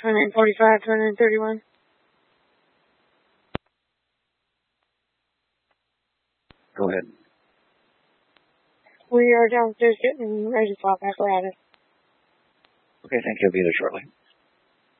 245, 231. Go ahead. We are downstairs getting ready to swap apparatus. Okay, thank you. I'll be there shortly.